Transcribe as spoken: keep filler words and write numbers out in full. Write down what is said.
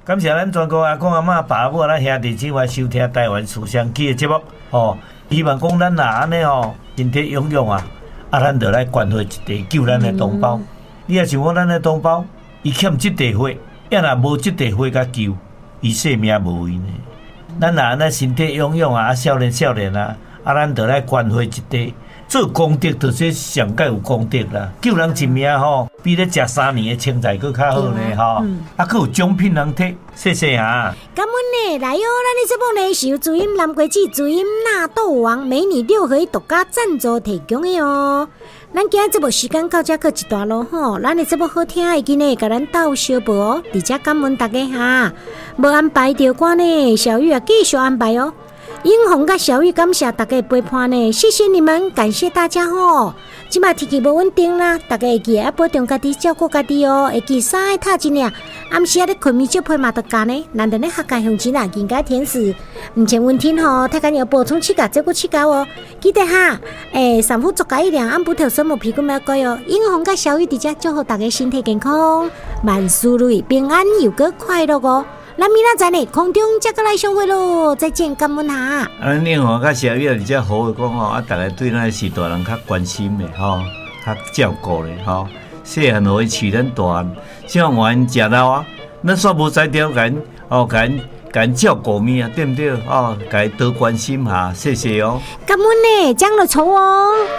感谢咱全国阿公阿嬷、爸母、咱兄弟姊妹收听台湾思想记的节目哦。希望讲咱若安尼哦，身体勇勇啊，啊，咱就来关怀一地，救咱的同胞。嗯、你也想讲咱的同胞，伊欠这地火，也若无这地火甲救，伊性命无为呢。咱若安尼身体勇勇啊，少年少年啊，啊，咱就来关怀一地。做功德就是上界有功德啦，救人一命吼，比咧食三年的青菜佫较好呢吼。嗯、啊，佫有奖品通摕，谢谢啊！ 感恩呢，来哟、哦，咱的节目呢是由主音蓝桂子、主音纳豆王美女六合一独家赞助提供的哦。咱今日节目时间到这告一段落吼，咱的节目好听已经呢，甲咱斗小报哦，而且感恩大家哈，无安排着歌呢，小玉啊继续安排哦。英红甲小玉感谢大家陪伴呢，谢谢你们，感谢大家吼。即马天气无稳定啦，大家会记得保重家己，照顾家己哦。会记衫爱套一领，暗时啊咧困眠少配嘛得加呢。难得咧客家乡亲啊，人家甜食，唔像温天吼，太干要补充气价，照顾气价哦。记得哈，诶，三伏足加一两，暗不头什么皮肤要改哦。英红甲小玉伫遮祝福大家身体健康，万事如意，平安又个快乐哦。咱明仔载呢，空中再个来相会咯，再见，感恩哈。 啊，另外甲小玉而且好诶讲吼，啊，大家对咱是大人较关心诶吼，较照顾咧吼。细汉互伊饲咱大，像原食老啊，咱煞无才调甲因哦，甲因甲因照顾咪啊，对毋对？哦，甲伊多关心下，谢谢哦。 感恩呢，讲了错哦。